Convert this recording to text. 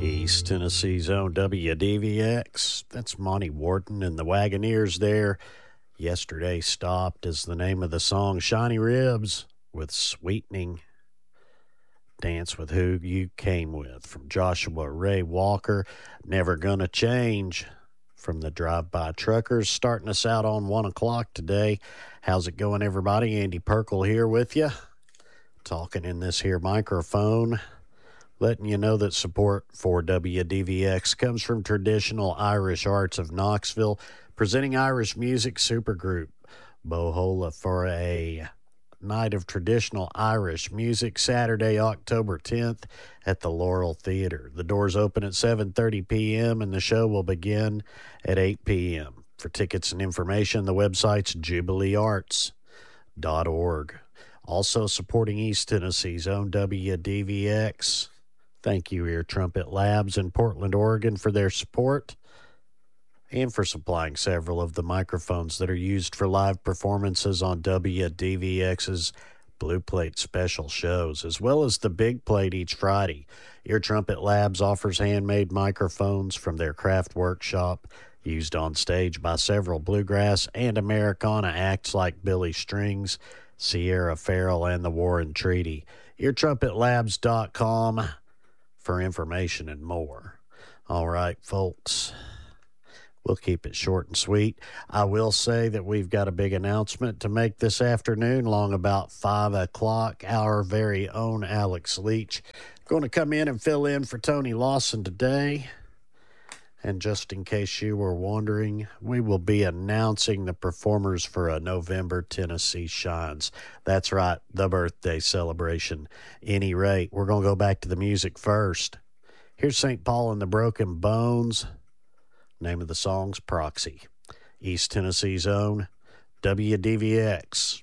East Tennessee's own WDVX. That's Monty Wharton and the Wagoneers there. Yesterday Stopped is the name of the song. Shiny Ribs with Sweetening. Dance with Who You Came With from Joshua Ray Walker. Never Gonna Change from the Drive-By Truckers. Starting us out on 1 o'clock today. How's it going, everybody? Andy Perkle here with you. Talking in this here microphone. Letting you know that support for WDVX comes from Traditional Irish Arts of Knoxville, presenting Irish music supergroup Bohola for a night of traditional Irish music Saturday, October 10th at the Laurel Theater. The doors open at 7:30 p.m. and the show will begin at 8 p.m. For tickets and information, the website's jubileearts.org. Also supporting East Tennessee's own WDVX. Thank you, Ear Trumpet Labs in Portland, Oregon, for their support and for supplying several of the microphones that are used for live performances on WDVX's Blue Plate special shows, as well as the Big Plate each Friday. Ear Trumpet Labs offers handmade microphones from their craft workshop, used on stage by several bluegrass and Americana acts like Billy Strings, Sierra Farrell, and the Warren Treaty. EarTrumpetLabs.com for information and more. All right, folks, we'll keep it short and sweet. I will say that we've got a big announcement to make this afternoon, long about 5 o'clock. Our very own Alex Leach going to come in and fill in for Tony Lawson today. And just in case you were wondering, we will be announcing the performers for a November Tennessee Shines. That's right, the birthday celebration. Any rate, we're going to go back to the music first. Here's St. Paul and the Broken Bones. Name of the song's Proxy. East Tennessee's own WDVX.